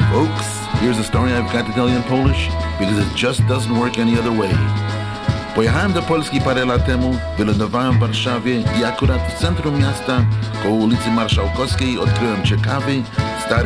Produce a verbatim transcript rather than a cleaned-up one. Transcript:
Folks, here's a story I've got to tell you in Polish because it just doesn't work any other way. Pojechałem do Polski parę lat temu, wylądowałem w Warszawie i akurat w centrum miasta, koło ulicy Marszałkowskiej, odkryłem ciekawy,